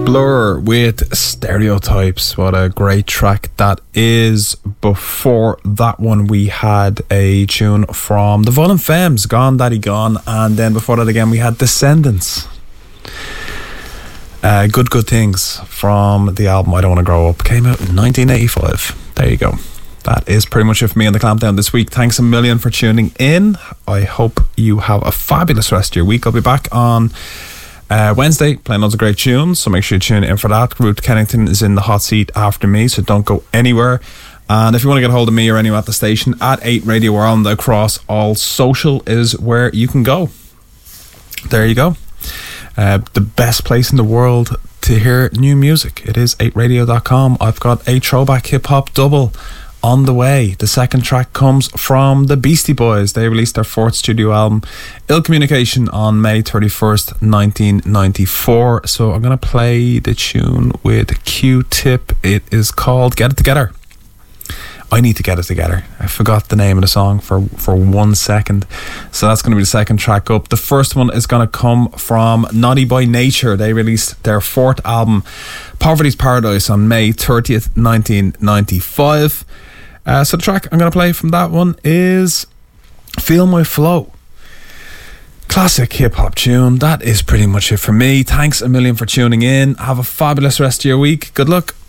Blur with Stereotypes. What a great track that is. Before that one we had a tune from the Violent Femmes, Gone Daddy Gone, and then before that again we had Descendants. Good Things from the album I Don't Want to Grow Up. Came out in 1985. There you go. That is pretty much it for me on the Clampdown this week. Thanks a million for tuning in. I hope you have a fabulous rest of your week. I'll be back on Wednesday playing loads of great tunes, so make sure you tune in for that. Ruth Kennington is in the hot seat after me, so don't go anywhere. And if you want to get hold of me or anyone at the station, at 8 Radio World across all social is where you can go. There you go. The best place in the world to hear new music. It is 8radio.com. I've got a throwback hip-hop double on the way. The second track comes from the Beastie Boys. They released their fourth studio album, Ill Communication, on May 31st, 1994. So I'm going to play the tune with Q-Tip. It is called Get It Together. I need to get it together. I forgot the name of the song for 1 second. So that's going to be the second track up. The first one is going to come from Naughty by Nature. They released their fourth album, Poverty's Paradise, on May 30th, 1995. So the track I'm going to play from that one is Feel My Flow. Classic hip-hop tune. That is pretty much it for me. Thanks a million for tuning in. Have a fabulous rest of your week. Good luck.